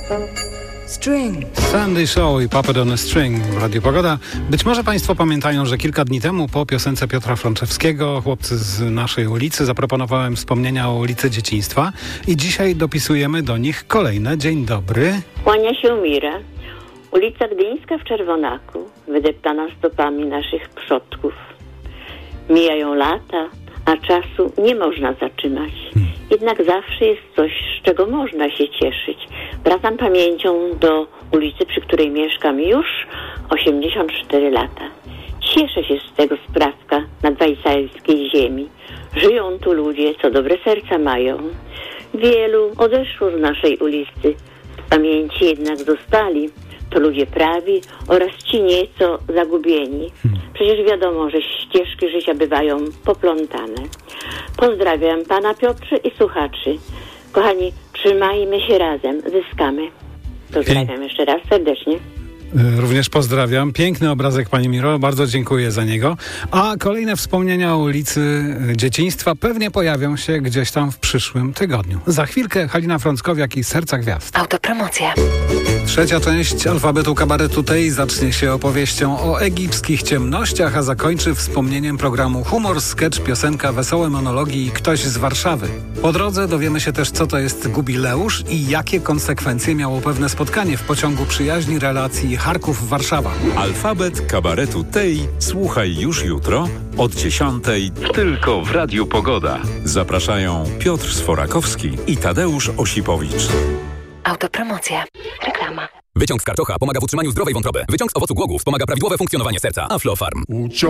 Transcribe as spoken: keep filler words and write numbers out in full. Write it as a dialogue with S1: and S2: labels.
S1: String.
S2: Sandy Shaw i Puppet on a String w Radiu Pogoda. Być może Państwo pamiętają, że kilka dni temu po piosence Piotra Frączewskiego, chłopcy z naszej ulicy, zaproponowałem wspomnienia o ulicy dzieciństwa i dzisiaj dopisujemy do nich kolejne. Dzień dobry.
S3: Kłania się Mira. Ulica Gdyńska w Czerwonaku, wydeptana stopami naszych przodków. Mijają lata, a czasu nie można zatrzymać. Jednak zawsze jest coś, z czego można się cieszyć. Wracam pamięcią do ulicy, przy której mieszkam już osiemdziesiąt cztery lata. Cieszę się z tego sprawka nadwajsalskiej ziemi. Żyją tu ludzie, co dobre serca mają. Wielu odeszło z naszej ulicy. W pamięci jednak zostali to ludzie prawi oraz ci nieco zagubieni. Przecież wiadomo, że ścieżki życia bywają poplątane. Pozdrawiam pana Piotrze i słuchaczy. Kochani, trzymajmy się razem, zyskamy. Pozdrawiam jeszcze raz serdecznie.
S2: Również pozdrawiam. Piękny obrazek, pani Miro. Bardzo dziękuję za niego. A kolejne wspomnienia o ulicy dzieciństwa pewnie pojawią się gdzieś tam w przyszłym tygodniu. Za chwilkę Halina Frąckowiak i Serca Gwiazd.
S1: Autopromocja.
S2: Trzecia część alfabetu kabaretu tej zacznie się opowieścią o egipskich ciemnościach, a zakończy wspomnieniem programu Humor, sketch, piosenka, wesołe monologi i Ktoś z Warszawy. Po drodze dowiemy się też, co to jest gubileusz i jakie konsekwencje miało pewne spotkanie w pociągu przyjaźni relacji Charków-Warszawa.
S4: Alfabet kabaretu tej słuchaj już jutro od dziesiątej tylko w Radiu Pogoda. Zapraszają Piotr Sforakowski i Tadeusz Osipowicz.
S1: Autopromocja. Reklama.
S5: Wyciąg z karczocha pomaga w utrzymaniu zdrowej wątroby. Wyciąg z owocu głogów wspomaga prawidłowe funkcjonowanie serca. Aflofarm.